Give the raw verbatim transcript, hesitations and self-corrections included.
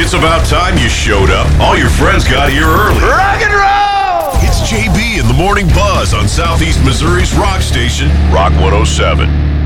It's about time you showed up. All your friends got here early. Rock and roll! It's J B in the Morning Buzz on Southeast Missouri's rock station, Rock one oh seven.